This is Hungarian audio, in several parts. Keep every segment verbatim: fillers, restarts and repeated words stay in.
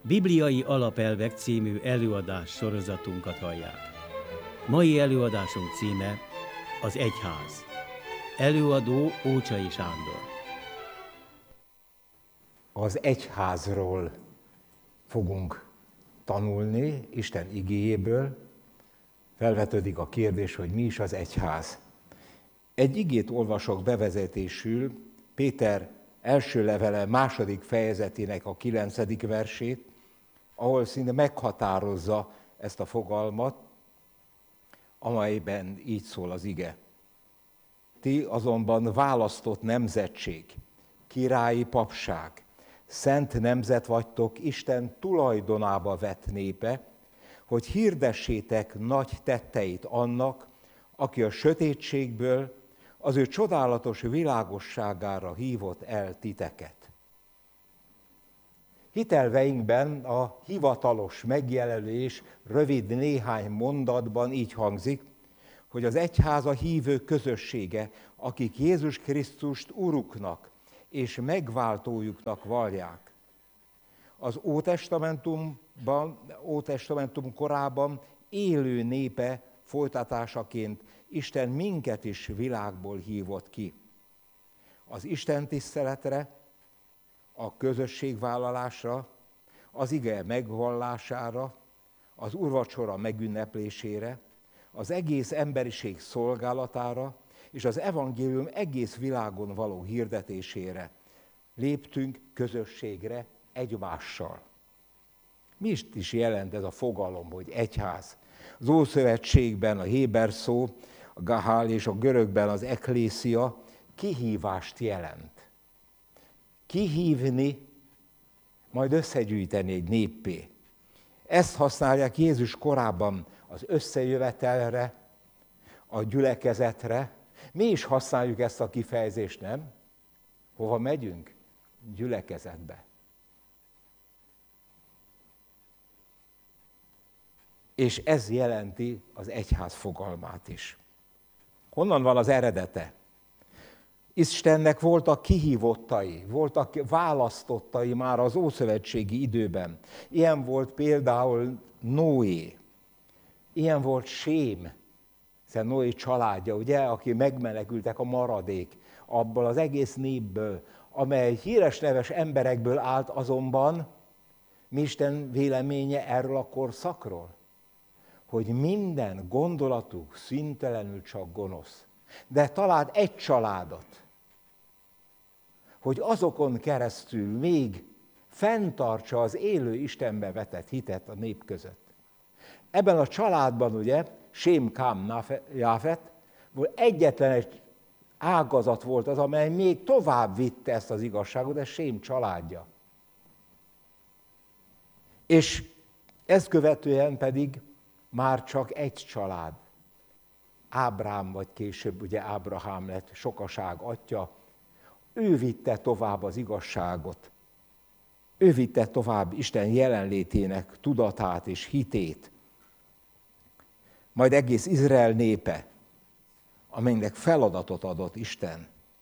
Bibliai Alapelvek című előadás sorozatunkat hallják. Mai előadásunk címe az Egyház. Előadó Ócsai Sándor. Az egyházról fogunk tanulni, Isten igéjéből. Felvetődik a kérdés, hogy mi is az egyház. Egy igét olvasok bevezetésül, Péter első levele második fejezetének a kilencedik versét, ahol szinte meghatározza ezt a fogalmat, amelyben így szól az ige. Ti azonban választott nemzetség, királyi papság, szent nemzet vagytok, Isten tulajdonába vett népe, hogy hirdessétek nagy tetteit annak, aki a sötétségből az ő csodálatos világosságára hívott el titeket. Hitelveinkben a hivatalos megjelölés rövid néhány mondatban így hangzik, hogy az egyház a hívők közössége, akik Jézus Krisztust Uruknak és megváltójuknak vallják. Az Ótestamentumban, Ótestamentum korában élő népe folytatásaként Isten minket is világból hívott ki. Az Isten tiszteletre, a közösségvállalásra, az ige megvallására, az úrvacsora megünneplésére, az egész emberiség szolgálatára és az evangélium egész világon való hirdetésére léptünk közösségre egymással. Mi is jelent ez a fogalom, hogy egyház? Az Ószövetségben a héber szó, a gahál és a görögben az eklészia kihívást jelent. Kihívni, majd összegyűjteni egy néppé. Ezt használják Jézus korában az összejövetelre, a gyülekezetre. Mi is használjuk ezt a kifejezést, nem? Hova megyünk? Gyülekezetbe. És ez jelenti az egyház fogalmát is. Honnan van az eredete? Istennek voltak kihívottai, voltak választottai már az ószövetségi időben. Ilyen volt például Noé, ilyen volt Sém, hiszen Noé családja, ugye, aki megmenekültek a maradék abból az egész népből, amely híres neves emberekből állt, azonban mi Isten véleménye erről a korszakról? Hogy minden gondolatuk szüntelenül csak gonosz. De talált egy családot, hogy azokon keresztül még fenntartsa az élő Istenbe vetett hitet a nép között. Ebben a családban ugye, Sém, Kám, Jáfet, egyetlen egy ágazat volt az, amely még tovább vitte ezt az igazságot, ez Sém családja. És ezt követően pedig már csak egy család. Ábrám, vagy később ugye Ábrahám lett sokaság atya, ő vitte tovább az igazságot. Ő vitte tovább Isten jelenlétének tudatát és hitét. Majd egész Izrael népe, amelynek feladatot adott Isten.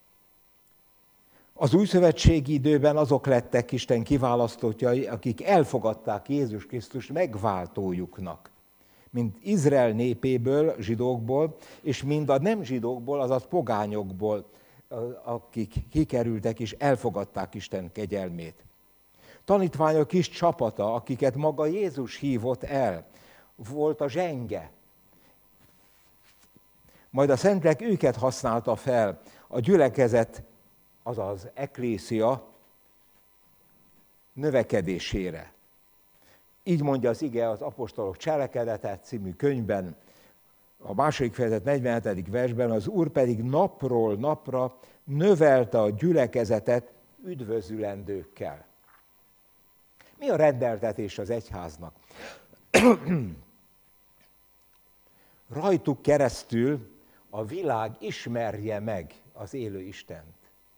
Az újszövetségi időben azok lettek Isten kiválasztottjai, akik elfogadták Jézus Krisztust megváltójuknak. Mind Izrael népéből, zsidókból, és mind a nem zsidókból, azaz pogányokból, akik kikerültek és elfogadták Isten kegyelmét. Tanítványok kis csapata, akiket maga Jézus hívott el, volt a zsenge. Majd a Szentlélek őket használta fel a gyülekezet, azaz eklészia növekedésére. Így mondja az ige az Apostolok Cselekedete című könyvben, a második fejezet negyvenhetedik versben, az Úr pedig napról napra növelte a gyülekezetet üdvözülendőkkel. Mi a rendeltetés az egyháznak? Rajtuk keresztül a világ ismerje meg az élő Istent.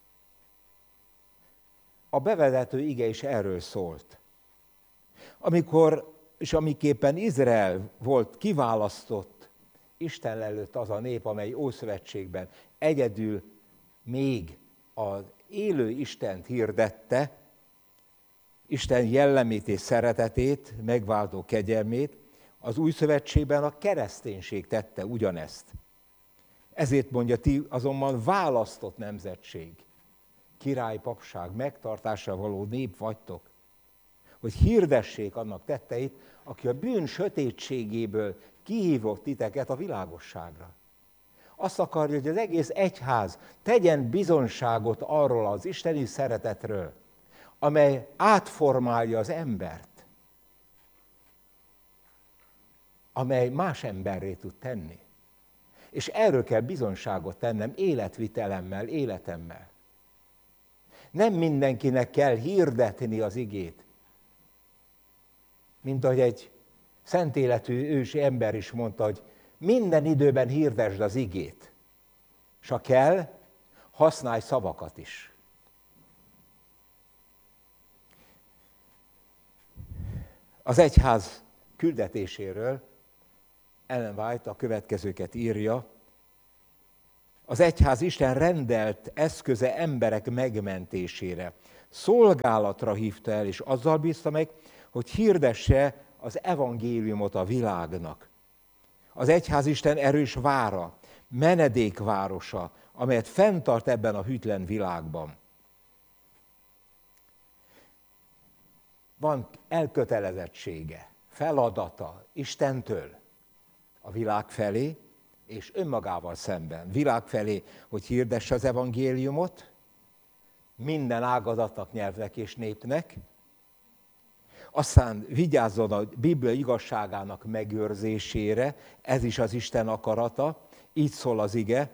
A bevezető ige is erről szólt. Amikor, és amiképpen Izrael volt kiválasztott Isten előtt az a nép, amely Ószövetségben egyedül még az élő Istent hirdette, Isten jellemét és szeretetét, megváltó kegyelmét, az új szövetségben a kereszténység tette ugyanezt. Ezért mondja, ti azonban választott nemzetség, király, papság, megtartásra való nép vagytok, hogy hirdessék annak tetteit, aki a bűn sötétségéből kihívott titeket a világosságra. Azt akarja, hogy az egész egyház tegyen bizonyságot arról az isteni szeretetről, amely átformálja az embert, amely más emberré tud tenni. És erről kell bizonyságot tennem életvitelemmel, életemmel. Nem mindenkinek kell hirdetni az igét, mint ahogy egy szent életű ősi ember is mondta, hogy minden időben hirdesd az igét, és ha kell, használj szavakat is. Az egyház küldetéséről Ellen White a következőket írja. Az egyház Isten rendelt eszköze emberek megmentésére. Szolgálatra hívta el, és azzal bízta meg, hogy hirdesse az evangéliumot a világnak. Az egyház Isten erős vára, menedékvárosa, amelyet fenntart ebben a hűtlen világban. Van elkötelezettsége, feladata Istentől a világ felé, és önmagával szemben. Világ felé, hogy hirdesse az evangéliumot, minden ágazatnak, nyelvnek és népnek, aztán vigyázzon a Biblia igazságának megőrzésére, ez is az Isten akarata, így szól az ige,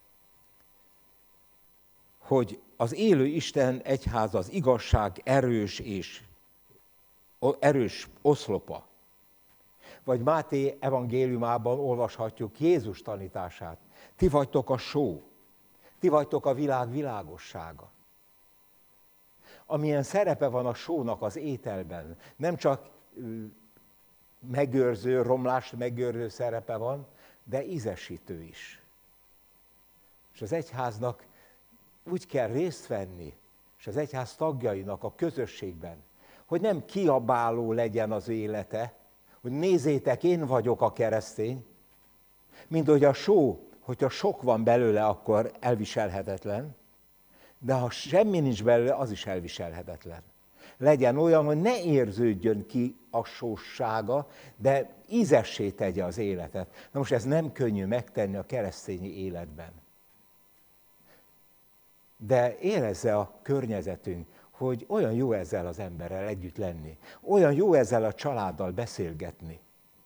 hogy az élő Isten egyház az igazság erős és erős oszlopa. Vagy Máté evangéliumában olvashatjuk Jézus tanítását. Ti vagytok a só, ti vagytok a világ világossága. Amilyen szerepe van a sónak az ételben, nem csak megőrző, romlást megőrző szerepe van, de ízesítő is. És az egyháznak úgy kell részt venni, és az egyház tagjainak a közösségben, hogy nem kiabáló legyen az élete, hogy nézzétek, én vagyok a keresztény, mint hogy a só, hogyha sok van belőle, akkor elviselhetetlen, de ha semmi nincs belőle, az is elviselhetetlen. Legyen olyan, hogy ne érződjön ki a sóssága, de ízessé tegye az életet. Na most ez nem könnyű megtenni a keresztényi életben. De érezze a környezetünk, hogy olyan jó ezzel az emberrel együtt lenni, olyan jó ezzel a családdal beszélgetni,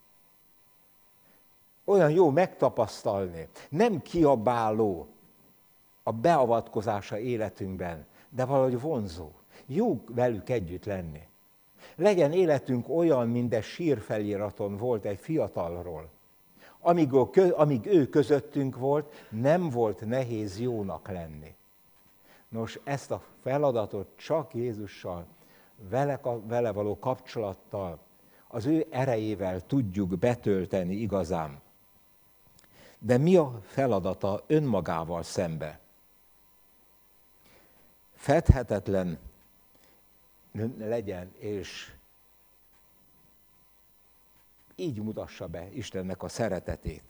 olyan jó megtapasztalni, nem kiabáló a beavatkozása életünkben, de valahogy vonzó. Jó velük együtt lenni. Legyen életünk olyan, mint egy sírfeliraton volt egy fiatalról. Amíg, amíg ő közöttünk volt, nem volt nehéz jónak lenni. Nos, ezt a feladatot csak Jézussal, vele, vele való kapcsolattal, az ő erejével tudjuk betölteni igazán. De mi a feladata önmagával szembe? Fedhetetlen legyen, és így mutassa be Istennek a szeretetét.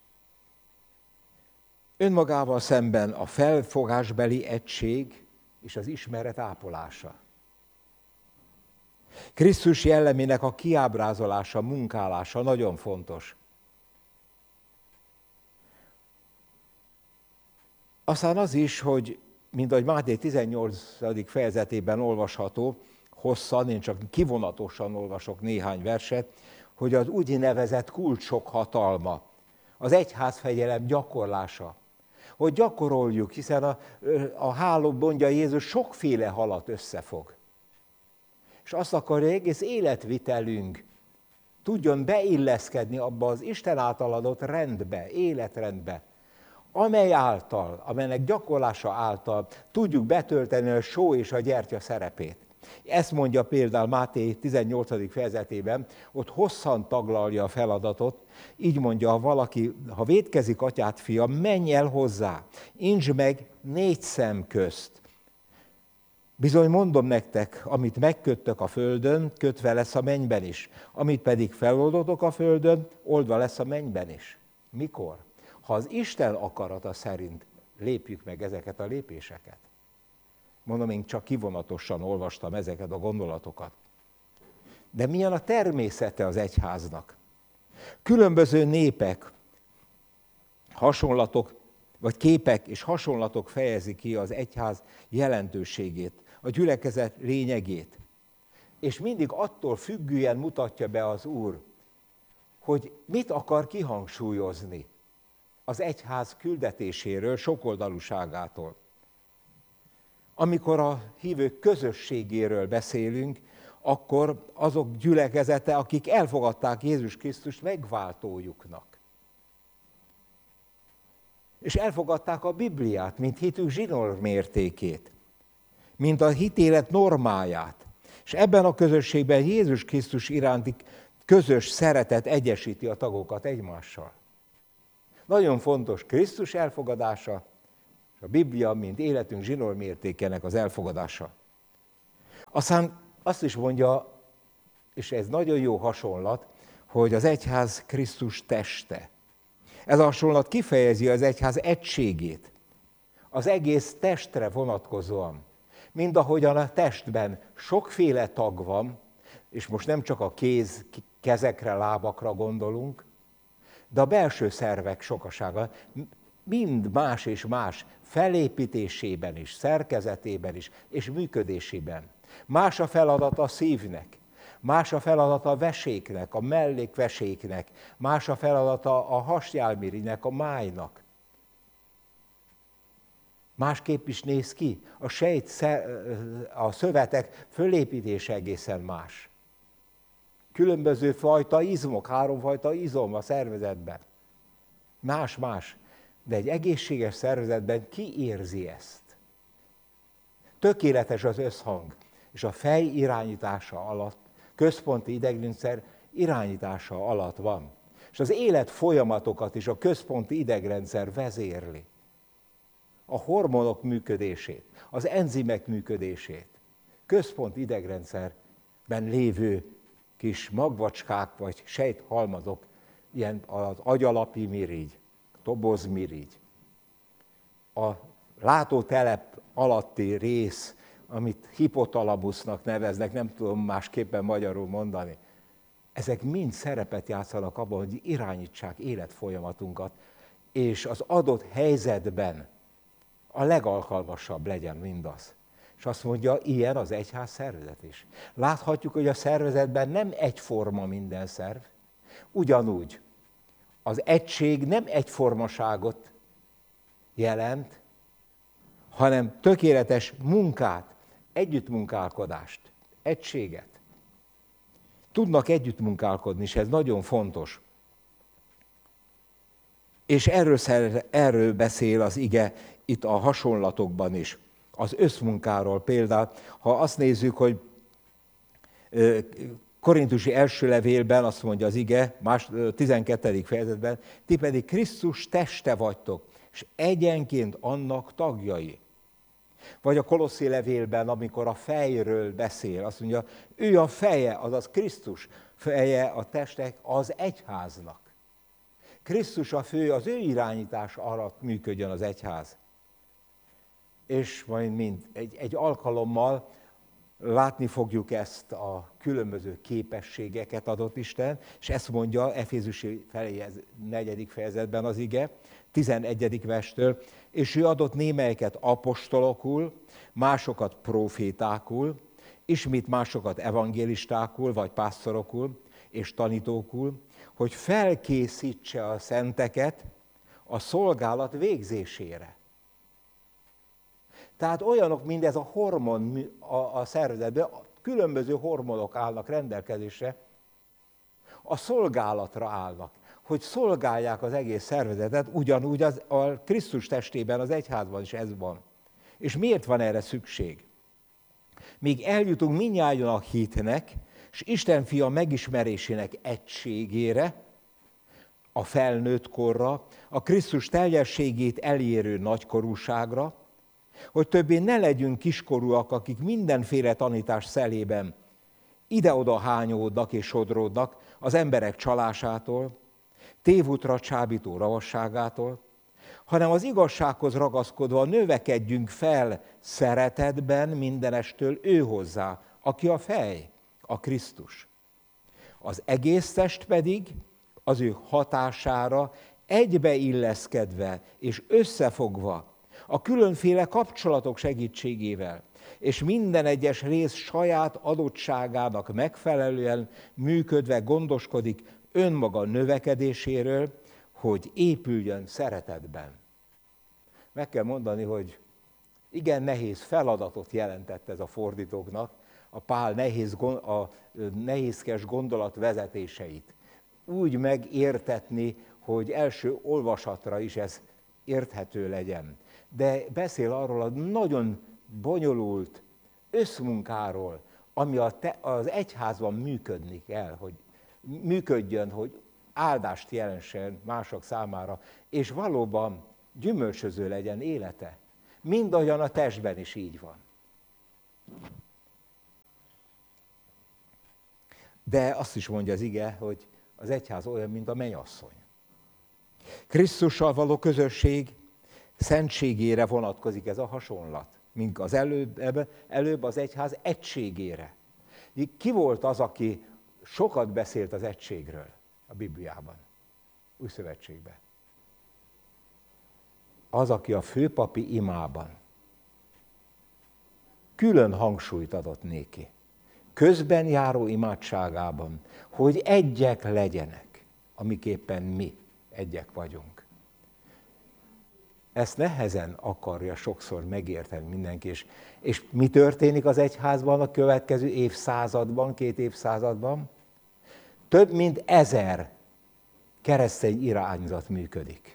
Önmagával szemben a felfogásbeli egység és az ismeret ápolása. Krisztus jellemének a kiábrázolása, munkálása nagyon fontos. Aztán az is, hogy mint ahogy Máté tizennyolcadik fejezetében olvasható, hosszan, én csak kivonatosan olvasok néhány verset, hogy az úgynevezett kulcsok hatalma, az egyházfegyelem gyakorlása, hogy gyakoroljuk, hiszen a, a háló, mondja Jézus, sokféle halat összefog. És azt akarja, hogy egész életvitelünk tudjon beilleszkedni abba az Isten által adott rendbe, életrendbe, amely által, amelynek gyakorlása által tudjuk betölteni a só és a gyertya szerepét. Ezt mondja például Máté tizennyolcadik fejezetében, ott hosszan taglalja a feladatot, így mondja, ha valaki, ha vétkezik atyát fia, menj el hozzá, intsd meg négy szem közt. Bizony mondom nektek, amit megköttök a földön, kötve lesz a mennyben is. Amit pedig feloldotok a földön, oldva lesz a mennyben is. Mikor? Ha az Isten akarata szerint lépjük meg ezeket a lépéseket. Mondom, én csak kivonatosan olvastam ezeket a gondolatokat. De milyen a természete az egyháznak? Különböző népek, hasonlatok, vagy képek és hasonlatok fejezik ki az egyház jelentőségét, a gyülekezet lényegét. És mindig attól függően mutatja be az Úr, hogy mit akar kihangsúlyozni az egyház küldetéséről, sokoldalúságától. Amikor a hívők közösségéről beszélünk, akkor azok gyülekezete, akik elfogadták Jézus Krisztust megváltójuknak. És elfogadták a Bibliát, mint hitük zsinórmértékét, mint a hitélet normáját. És ebben a közösségben Jézus Krisztus iránti közös szeretet egyesíti a tagokat egymással. Nagyon fontos Krisztus elfogadása, és a Biblia, mint életünk zsinórmértékének az elfogadása. Aztán azt is mondja, és ez nagyon jó hasonlat, hogy az egyház Krisztus teste. Ez a hasonlat kifejezi az egyház egységét, az egész testre vonatkozóan. Mind ahogyan a testben sokféle tag van, és most nem csak a kéz, kezekre, lábakra gondolunk, de a belső szervek sokasága mind más és más felépítésében is, szerkezetében is, és működésében. Más a feladata a szívnek, más a feladata a veséknek, a mellékveséknek, más a feladata a hasnyálmirigynek, a májnak. Másképp is néz ki. A sejt, a szövetek fölépítése egészen más. Különböző fajta izmok, háromfajta izom a szervezetben. Más-más. De egy egészséges szervezetben ki érzi ezt? Tökéletes az összhang. És a fej irányítása alatt, központi idegrendszer irányítása alatt van. És az élet folyamatokat is a központi idegrendszer vezérli. A hormonok működését, az enzimek működését. Központi idegrendszerben lévő kis magvacskák vagy sejthalmazok, ilyen az agyalapi mirigy, tobozmirigy, a látótelep alatti rész, amit hipotalamusznak neveznek, nem tudom másképpen magyarul mondani. Ezek mind szerepet játszanak abban, hogy irányítsák életfolyamatunkat, és az adott helyzetben a legalkalmasabb legyen mindaz. És azt mondja, ilyen az egyház szervezet is. Láthatjuk, hogy a szervezetben nem egyforma minden szerv, ugyanúgy az egység nem egyformaságot jelent, hanem tökéletes munkát, együttmunkálkodást, egységet. Tudnak együttmunkálkodni, és ez nagyon fontos. És erről, erről beszél az ige itt a hasonlatokban is. Az összmunkáról például, ha azt nézzük, hogy Korintusi első levélben azt mondja az ige, más, tizenkettedik fejezetben, ti pedig Krisztus teste vagytok, és egyenként annak tagjai. Vagy a Kolosszi levélben, amikor a fejről beszél, azt mondja, ő a feje, azaz Krisztus feje a testek az egyháznak. Krisztus a fő, az ő irányítás alatt működjön az egyház. És majd mind egy, egy alkalommal látni fogjuk ezt a különböző képességeket adott Isten, és ezt mondja Efézusi negyedik fejezetben az ige, tizenegyedik verstől, és ő adott némelyeket apostolokul, másokat profétákul, ismét másokat evangélistákul, vagy pásztorokul, és tanítókul, hogy felkészítse a szenteket a szolgálat végzésére. Tehát olyanok, mint ez a hormon a, a szervezetben, különböző hormonok állnak rendelkezésre, a szolgálatra állnak, hogy szolgálják az egész szervezetet, ugyanúgy az, a Krisztus testében, az egyházban is ez van. És miért van erre szükség? Míg eljutunk mindnyájan a hitnek, és Isten fia megismerésének egységére, a felnőtt korra, a Krisztus teljességét elérő nagykorúságra, hogy többé ne legyünk kiskorúak, akik mindenféle tanítás szelében ide-oda hányódnak és sodródnak az emberek csalásától, tévútra csábító ravasságától, hanem az igazsághoz ragaszkodva növekedjünk fel szeretetben mindenestől ő hozzá, aki a fej, a Krisztus. Az egész test pedig az ő hatására egybeilleszkedve és összefogva a különféle kapcsolatok segítségével, és minden egyes rész saját adottságának megfelelően működve gondoskodik önmaga növekedéséről, hogy épüljön szeretetben. Meg kell mondani, hogy igen nehéz feladatot jelentett ez a fordítóknak, a Pál nehéz, a nehézkes gondolat vezetéseit. Úgy megértetni, hogy első olvasatra is ez érthető legyen. De beszél arról a nagyon bonyolult összmunkáról, ami a te, az egyházban működni kell, hogy működjön, hogy áldást jelensen mások számára, és valóban gyümölcsöző legyen élete. Mindahogyan a testben is így van. De azt is mondja az ige, hogy az egyház olyan, mint a mennyasszony. Krisztussal való közösség szentségére vonatkozik ez a hasonlat, mint az előbb, előbb az egyház egységére. Ki volt az, aki sokat beszélt az egységről a Bibliában, Új Szövetségben? Az, aki a főpapi imában külön hangsúlyt adott néki, közben járó imádságában, hogy egyek legyenek, amiképpen mi egyek vagyunk. Ezt nehezen akarja sokszor megérteni mindenki, és, és mi történik az egyházban a következő évszázadban, két évszázadban? Több mint ezer keresztény irányzat működik.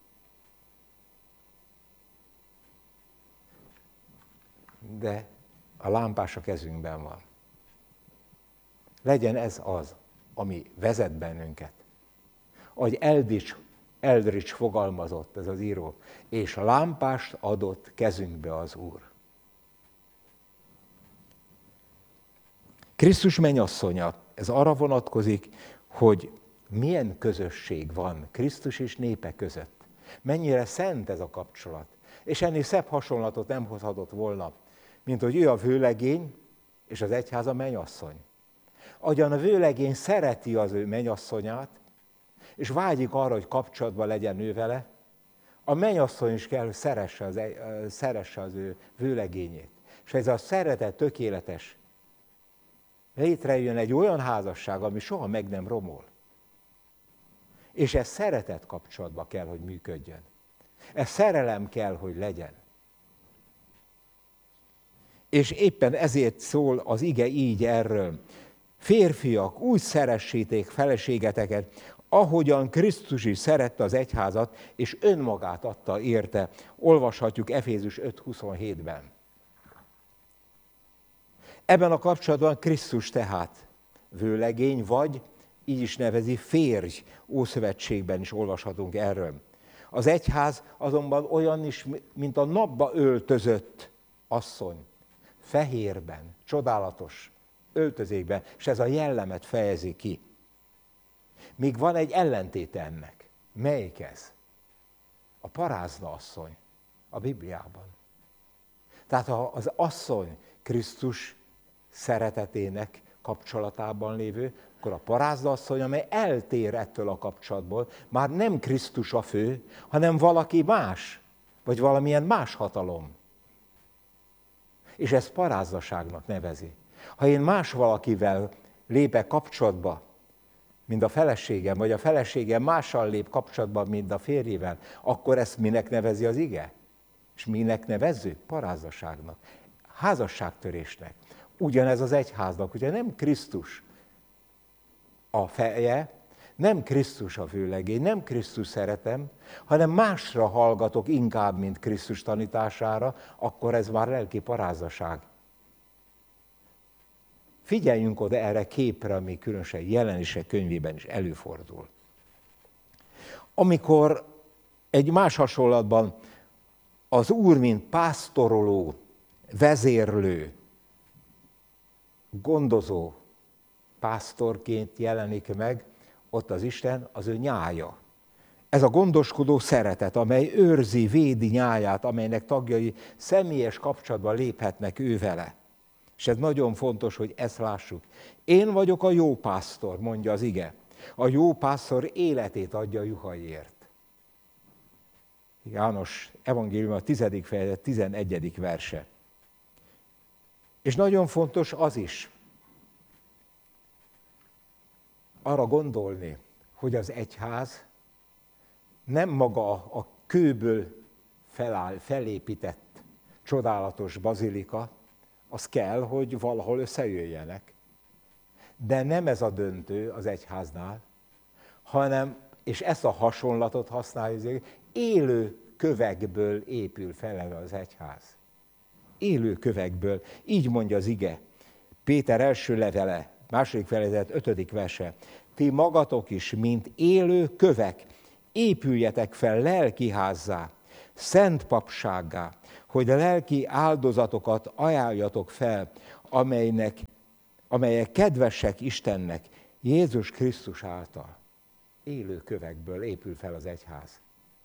De a lámpás a kezünkben van. Legyen ez az, ami vezet bennünket. Ahogy Eldridge, Eldridge fogalmazott, ez az író, és lámpást adott kezünkbe az Úr. Krisztus mennyasszonya, ez arra vonatkozik, hogy milyen közösség van Krisztus és népe között. Mennyire szent ez a kapcsolat. És ennél szebb hasonlatot nem hozhatott volna, mint hogy ő a vőlegény, és az egyház a mennyasszony. Ahogyan a vőlegény szereti az ő mennyasszonyát, és vágyik arra, hogy kapcsolatban legyen ő vele, a mennyasszony is kell, hogy szeresse az, szeresse az ő vőlegényét. És ez a szeretet tökéletes. Létrejön egy olyan házasság, ami soha meg nem romol. És ez szeretet kapcsolatban kell, hogy működjön. Ez szerelem kell, hogy legyen. És éppen ezért szól az ige így erről. Férfiak, úgy szeressétek feleségeteket, ahogyan Krisztus is szerette az egyházat, és önmagát adta érte. Olvashatjuk Efézus öt huszonhétben. Ebben a kapcsolatban Krisztus tehát vőlegény, vagy így is nevezi férj, Ószövetségben is olvashatunk erről. Az egyház azonban olyan is, mint a napba öltözött asszony, fehérben, csodálatos öltözékben, és ez a jellemet fejezi ki. Míg van egy ellentéte ennek. Melyik ez? A parázna asszony a Bibliában. Tehát ha az asszony Krisztus szeretetének kapcsolatában lévő, akkor a parázna asszony, amely eltér ettől a kapcsolatból, már nem Krisztus a fő, hanem valaki más, vagy valamilyen más hatalom. És ezt paráznaságnak nevezi. Ha én más valakivel lépek kapcsolatba, mint a feleségem, vagy a feleségem mással lép kapcsolatban, mint a férjével, akkor ezt minek nevezi az ige? És minek nevezzük? Paráznaságnak, házasságtörésnek. Ugyanez az egyháznak, ugye nem Krisztus a feje, nem Krisztus a vőlegény, nem Krisztus szeretem, hanem másra hallgatok inkább, mint Krisztus tanítására, akkor ez már lelki paráznaság. Figyeljünk oda erre képre, ami különösen Jelenések könyvében is előfordul. Amikor egy más hasonlatban az Úr, mint pásztoroló, vezérlő, gondozó pásztorként jelenik meg, ott az Isten az ő nyája. Ez a gondoskodó szeretet, amely őrzi, védi nyáját, amelynek tagjai személyes kapcsolatban léphetnek ő vele. És ez nagyon fontos, hogy ezt lássuk. Én vagyok a jó pásztor, mondja az ige. A jó pásztor életét adja a juhaiért. János evangélium a tizedik fejezet tizenegyedik verse. És nagyon fontos az is, arra gondolni, hogy az egyház nem maga a kőből feláll, felépített csodálatos bazilika, az kell, hogy valahol összejöjjenek. De nem ez a döntő az egyháznál, hanem, és ezt a hasonlatot használja, élő kövekből épül fel az egyház. Élő kövekből, így mondja az ige. Péter első levele, második fejezet, ötödik verse. Ti magatok is, mint élő kövek, épüljetek fel lelkiházzá, szent papsággá, hogy a lelki áldozatokat ajánljatok fel, amelynek, amelyek kedvesek Istennek, Jézus Krisztus által. Élő kövekből épül fel az egyház.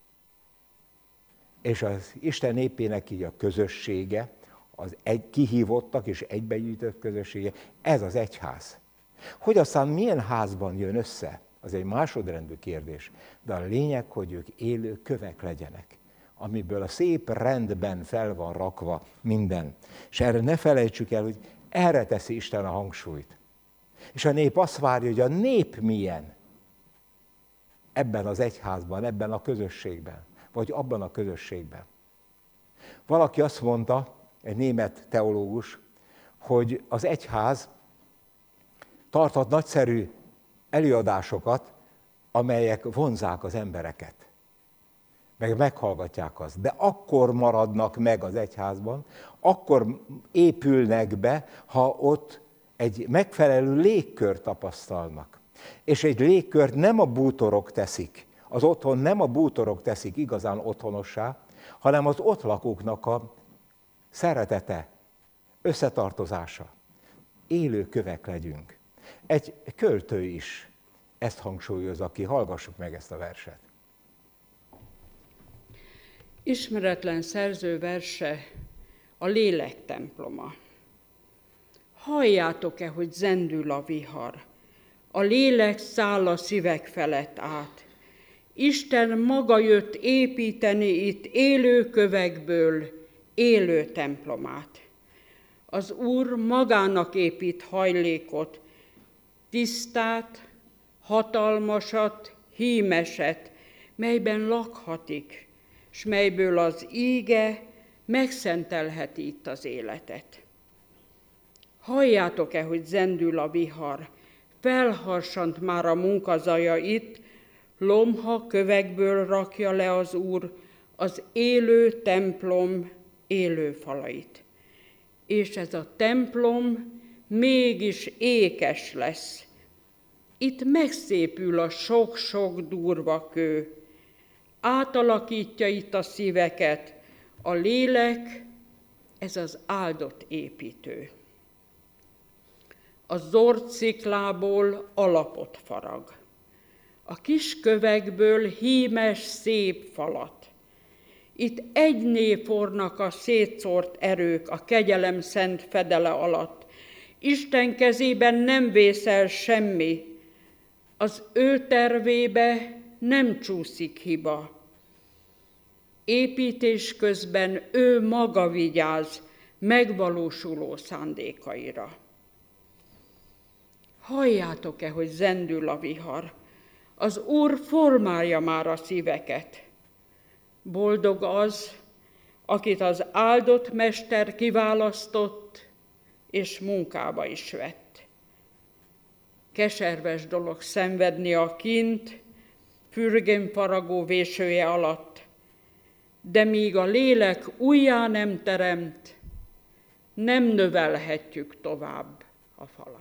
És az Isten népének így a közössége, az egy, kihívottak és egybegyűjtött közössége, ez az egyház. Hogy aztán milyen házban jön össze, az egy másodrendű kérdés, de a lényeg, hogy ők élő kövek legyenek, amiből a szép rendben fel van rakva minden. És erre ne felejtsük el, hogy erre teszi Isten a hangsúlyt. És a nép azt várja, hogy a nép milyen ebben az egyházban, ebben a közösségben, vagy abban a közösségben. Valaki azt mondta, egy német teológus, hogy az egyház tarthat nagyszerű előadásokat, amelyek vonzák az embereket, meg meghallgatják azt. De akkor maradnak meg az egyházban, akkor épülnek be, ha ott egy megfelelő légkört tapasztalnak. És egy légkört nem a bútorok teszik, az otthon nem a bútorok teszik igazán otthonossá, hanem az ott lakóknak a szeretete, összetartozása. Élő kövek legyünk. Egy költő is ezt hangsúlyozza ki, hallgassuk meg ezt a verset. Ismeretlen szerző verse, a lélek temploma. Halljátok-e, hogy zendül a vihar, a lélek száll a szívek felett át. Isten maga jött építeni itt élő kövekből élő templomát. Az Úr magának épít hajlékot, tisztát, hatalmasat, hímeset, melyben lakhatik, s melyből az íge megszentelheti itt az életet. Halljátok-e, hogy zendül a vihar, felharsant már a munkazaja itt, lomha kövekből rakja le az Úr az élő templom élő falait. És ez a templom mégis ékes lesz. Itt megszépül a sok-sok durva kő, átalakítja itt a szíveket, a lélek, ez az áldott építő. A zord sziklából alapot farag, a kis kövekből hímes szép falat. Itt egyné fornak a szétszórt erők a kegyelem szent fedele alatt. Isten kezében nem vészel semmi, az ő tervébe nem csúszik hiba. Építés közben ő maga vigyáz megvalósuló szándékaira. Halljátok-e, hogy zendül a vihar? Az Úr formálja már a szíveket. Boldog az, akit az áldott mester kiválasztott, és munkába is vett. Keserves dolog szenvedni a kint, fürgén faragó vésője alatt, de míg a lélek újjá nem teremt, nem növelhetjük tovább a falat.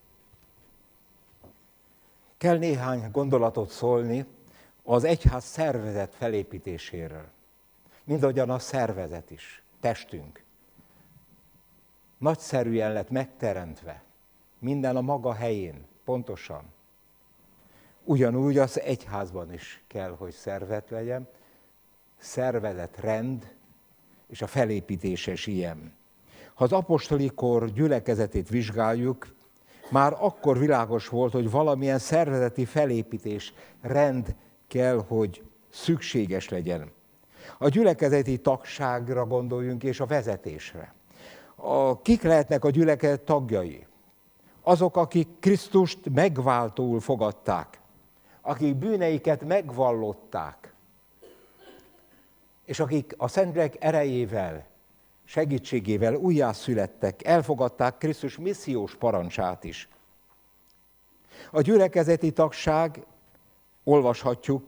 Kell néhány gondolatot szólni az egyház szervezet felépítéséről. Mindahogyan a szervezet is, testünk. Nagyszerűen lett megteremtve, minden a maga helyén, pontosan. Ugyanúgy az egyházban is kell, hogy szervezet legyen, szervezet, rend, és a felépítése is ilyen. Ha az apostoli kor gyülekezetét vizsgáljuk, már akkor világos volt, hogy valamilyen szervezeti felépítés, rend kell, hogy szükséges legyen. A gyülekezeti tagságra gondoljunk, és a vezetésre. A, kik lehetnek a gyülekezet tagjai? Azok, akik Krisztust megváltóul fogadták, akik bűneiket megvallották, és akik a Szentlélek erejével, segítségével újjászülettek, elfogadták Krisztus missziós parancsát is. A gyülekezeti tagság, olvashatjuk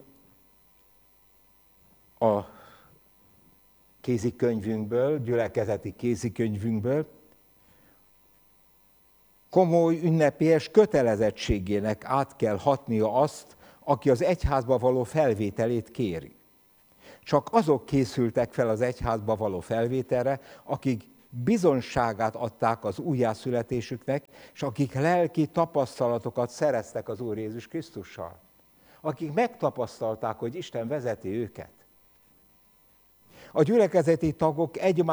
a kézikönyvünkből, gyülekezeti kézikönyvünkből, komoly ünnepélyes kötelezettségének át kell hatnia azt, aki az egyházba való felvételét kéri. Csak azok készültek fel az egyházba való felvételre, akik bizonságát adták az újjászületésüknek, és akik lelki tapasztalatokat szereztek az Úr Jézus Krisztussal. Akik megtapasztalták, hogy Isten vezeti őket. A gyülekezeti tagok egymás